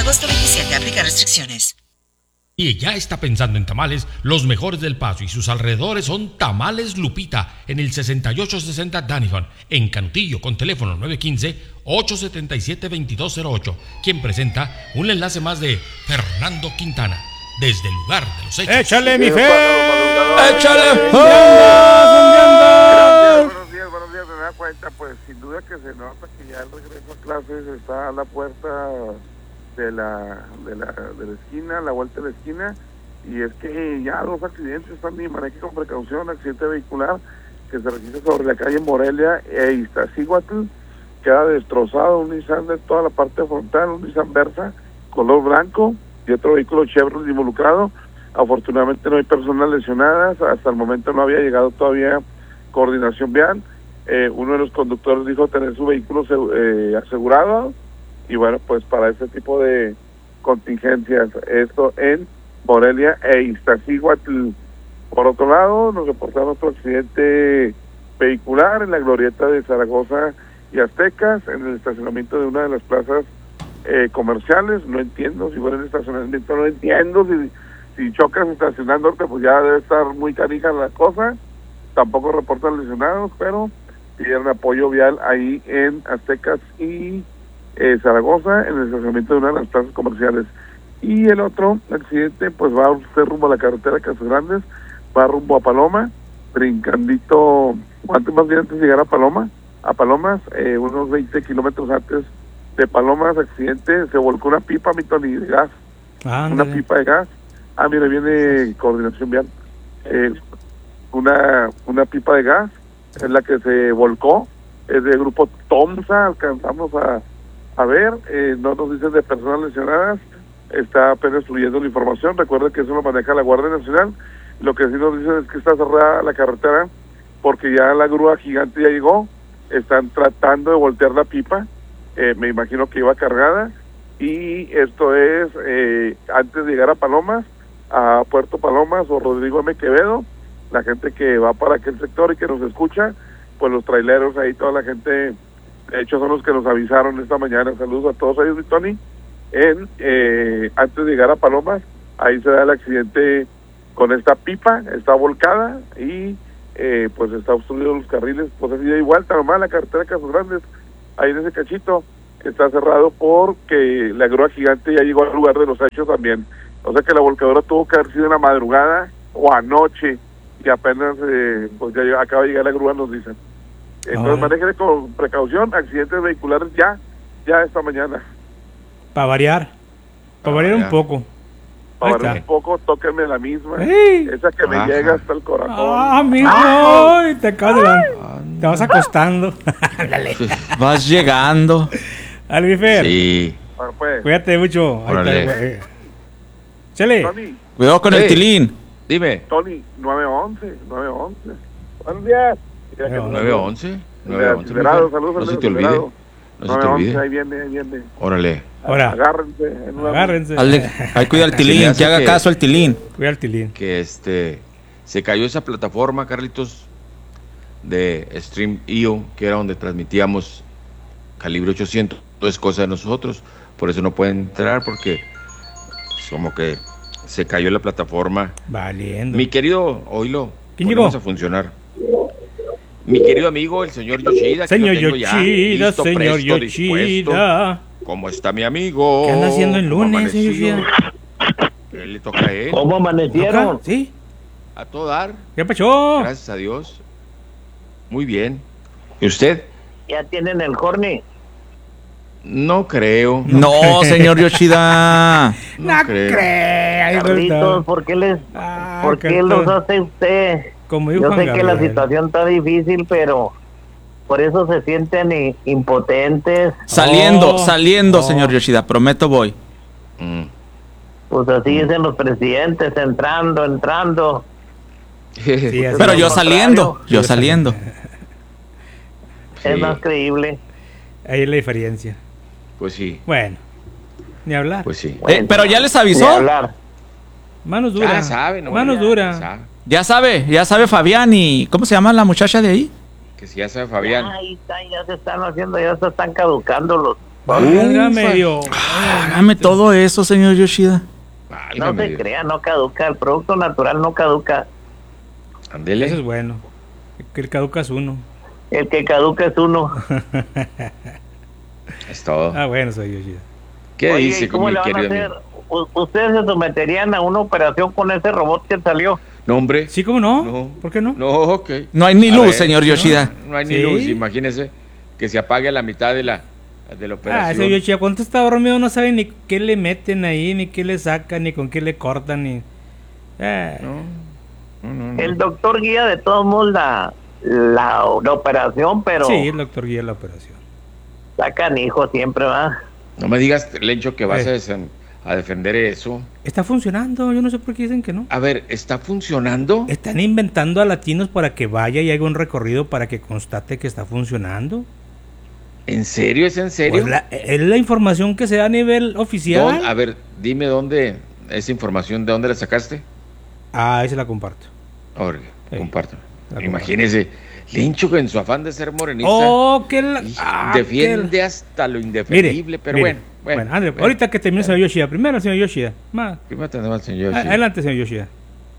agosto 27, aplica restricciones. Y ya está pensando en tamales, los mejores del Paso y sus alrededores son Tamales Lupita, en el 6860 Danifon, en Canutillo, con teléfono 915-877-2208, quien presenta un enlace más de Fernando Quintana, desde el lugar de los hechos. ¡Échale, mi fe! ¡Échale! Buenos días, me da cuenta, pues sin duda que se nota que ya el regreso a clases está a la puerta de la esquina, la vuelta de la esquina, y es que ya los accidentes están de manejo con precaución. Accidente vehicular que se registra sobre la calle Morelia e Iztaccíhuatl, queda destrozado un Nissan de toda la parte frontal, un Nissan Versa color blanco y otro vehículo Chevrolet involucrado. Afortunadamente no hay personas lesionadas, hasta el momento no había llegado todavía coordinación vial. Uno de los conductores dijo tener su vehículo asegurado, y bueno, pues para este tipo de contingencias, esto en Morelia e Iztaccíhuatl. Por otro lado, nos reportaron otro accidente vehicular en la glorieta de Zaragoza y Aztecas, en el estacionamiento de una de las plazas comerciales. No entiendo, si fuera el estacionamiento, no entiendo, si chocas estacionándote, pues ya debe estar muy canija la cosa. Tampoco reportan lesionados, pero pidieron apoyo vial ahí en Aztecas y Zaragoza, en el estacionamiento de una de las plazas comerciales. Y el otro accidente, pues va usted rumbo a la carretera Casagrandes, va rumbo a Paloma, brincandito, más bien antes de llegar a Palomas, unos 20 kilómetros antes de Palomas, accidente, se volcó una pipa, mi Tony, de gas. Una pipa de gas. Mira, viene coordinación vial. Una pipa de gas es la que se volcó, es del grupo Tomsa, alcanzamos a ver, no nos dicen de personas lesionadas, está apenas fluyendo la información. Recuerden que eso lo maneja la Guardia Nacional. Lo que sí nos dicen es que está cerrada la carretera porque ya la grúa gigante ya llegó, están tratando de voltear la pipa, me imagino que iba cargada, y esto es antes de llegar a Palomas, a Puerto Palomas o Rodrigo M. Quevedo. La gente que va para aquel sector y que nos escucha, pues los traileros ahí, toda la gente, de hecho son los que nos avisaron esta mañana. Saludos a todos ellos, mi Tony. Antes de llegar a Palomas, ahí se da el accidente con esta pipa, está volcada y pues está obstruido los carriles, pues así de igual, tan mal la carretera Casagrandes, ahí en ese cachito, está cerrado porque la grúa gigante ya llegó al lugar de los hechos también. O sea que la volcadora tuvo que haber sido en la madrugada o anoche, y apenas pues ya acaba de llegar la grúa, nos dicen. Entonces manejen con precaución, accidentes vehiculares ya esta mañana. Para variar un poco. Para variar un poco, tóquenme la misma. Esa que me llega hasta el corazón. Mijo, te vas acostando. Vas llegando. Alvifer. Sí. Bueno, pues. Cuídate mucho. Chale. Tony. Cuidado con el tilín. Dime. Tony, 911. Buenos días. 911. Saludos. No se te olvide. No se te olvide. Ahí viene. Órale. Ahora. Agárrense. Ahí cuida el tilín, que haga caso al tilín. Cuida el tilín. Que se cayó esa plataforma, Carlitos, de Stream.io, que era donde transmitíamos Calibre 800. Es cosa de nosotros. Por eso no pueden entrar, porque como que se cayó la plataforma. Valiendo. Mi querido, oílo. ¿Quién llegó? Vamos a funcionar. Mi querido amigo, el señor Yoshida. Señor que lo tengo Yoshida, listo, señor presto, Yoshida. dispuesto. ¿Cómo está mi amigo? ¿Qué anda haciendo el lunes, señor Yoshida? ¿Qué le toca a él? ¿Cómo amanecieron? ¿Sí? A todo dar. ¿Qué pasó? Gracias a Dios. Muy bien. ¿Y usted? ¿Ya tienen el horny? No creo. No, señor Yoshida. No creo. Carlitos, ¿por qué los hace usted? Como dijo Yo Juan sé que la Gabriel. situación está difícil, pero por eso se sienten impotentes. Saliendo, señor Yoshida. Prometo voy. Pues así dicen los presidentes, entrando. Sí, así Pero es. yo saliendo. Sí. Es más creíble. Ahí es la diferencia. Pues sí. Bueno, ni hablar. Pues sí. Pero ya les Ni avisó. hablar. Manos duras. Ya sabe, no. Manos ya duras. sabe. Ya sabe Fabián y... ¿Cómo se llama la muchacha de ahí? Que si ya sabe Fabián. Ahí está, ya se están caducando Válgame Dios. Hágame todo eso, señor Yoshida. No Válgame se Dios. crea, no caduca. El producto natural no caduca. Ándele. Eso es bueno. Que el caduca es uno. El que caduca es uno. Es todo. Ah, bueno, soy Yoshida. ¿Qué Oye, dice, ¿y cómo mi le van a querido hacer? amigo? ¿Ustedes se someterían a una operación con ese robot que salió? No, hombre. Sí, ¿cómo no? No. ¿Por qué no? No, ok. No hay ni A luz, ver, señor Yoshida. No hay ni ¿Sí? luz, imagínese que se apague a la mitad de la Ah, operación. ese Yoshida, cuando está dormido no sabe ni qué le meten ahí, ni qué le sacan, ni con qué le cortan, ni... No. El doctor guía de todos modos la operación, pero Sí, el doctor guía la operación. sacan hijos siempre, ¿va? No me digas, Lencho, que vas a defender eso. Está funcionando, yo no sé por qué dicen que no. A ver, ¿está funcionando? Están inventando a latinos para que vaya y haga un recorrido para que constate que está funcionando. ¿En serio? ¿Es en serio? Pues es la información que se da a nivel oficial. A ver, dime dónde, esa información, ¿de dónde la sacaste? Ah, ahí se la comparto. Ahora, Sí, compártelo. la Imagínese, Lencho, que en su afán de ser morenista, Oh, que la... defiende hasta lo indefendible, pero bueno. Ándale, ahorita que termine el señor Yoshida. Primero el señor Yoshida. Primero tenemos al señor Yoshida. Adelante, señor Yoshida.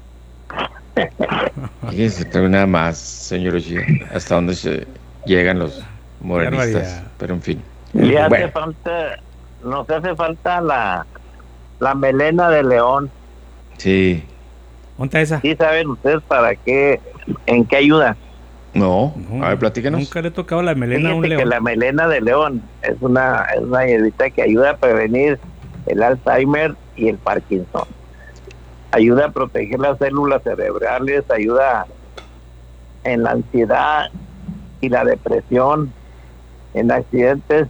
Fíjese, trae nada más, señor Yoshida, hasta dónde se llegan los morenistas. barbaridad. Pero en fin. Le hace Bueno. falta, nos hace falta la melena de león. Sí. ¿Dónde está esa? ¿Sí saben ustedes para qué, en qué ayuda? No, No, a ver, platícanos. Nunca le he tocado la melena a un Fíjate que león. la melena de león es una hierbita que ayuda a prevenir el Alzheimer y el Parkinson. Ayuda a proteger las células cerebrales, ayuda en la ansiedad y la depresión, en accidentes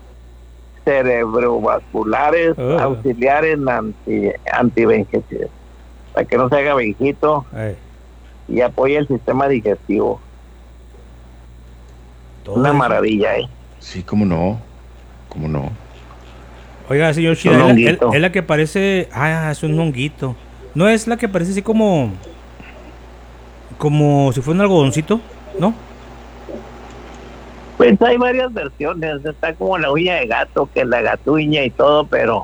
cerebrovasculares, auxiliar en antivejez, para que no se haga viejito y apoya el sistema digestivo. Una maravilla, Sí, cómo no. Cómo no. Oiga, señor Un Shida, honguito. es la que parece... Ah, es un honguito. ¿No es la que parece así como... como si fuera un algodoncito? ¿No? Pues hay varias versiones, está como la uña de gato, que es la gatuña y todo, pero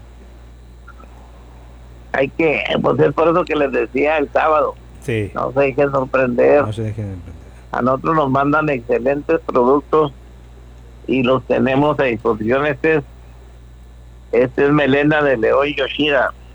hay que, pues es por eso que les decía el sábado, Sí. no se dejen sorprender. No se dejen de emprender. A nosotros nos mandan excelentes productos y los tenemos a disposición. Este es melena de León Yoshida.